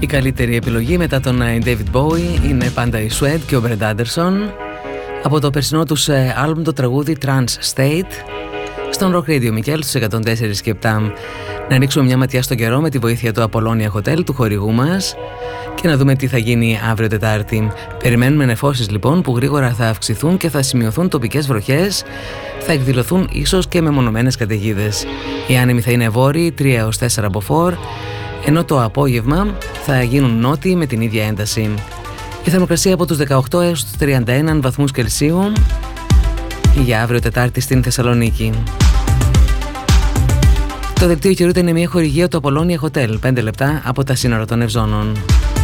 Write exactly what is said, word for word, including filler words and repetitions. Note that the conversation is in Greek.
Η καλύτερη επιλογή μετά τον David Bowie είναι πάντα η Suede και ο Brett Anderson. Από το περσινό τους άλμπουμ το τραγούδι Trans State. Στον Rock Radio Μικέλ στους εκατόν τέσσερα και επτά. Να ρίξουμε μια ματιά στον καιρό με τη βοήθεια του Apollonia Hotel, του χορηγού μας, και να δούμε τι θα γίνει αύριο Τετάρτη. Περιμένουμε νεφώσεις λοιπόν που γρήγορα θα αυξηθούν και θα σημειωθούν τοπικές βροχές. Θα εκδηλωθούν ίσως και μεμονωμένες καταιγίδες. Οι άνεμοι θα είναι βόρειοι τρία έως τέσσερα μποφόρ, ενώ το απόγευμα θα γίνουν νότιοι με την ίδια ένταση. Η θερμοκρασία από τους δεκαοκτώ έως τους τριάντα ένα βαθμούς Κελσίου για αύριο Τετάρτη στην Θεσσαλονίκη. Το δελτίο καιρού είναι μια χορηγία του Apollonia Hotel, πέντε λεπτά από τα σύνορα των Ευζώνων.